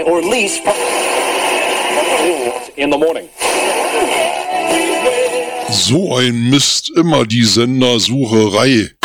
or lease in the morning. So ein Mist, immer die Sendersucherei.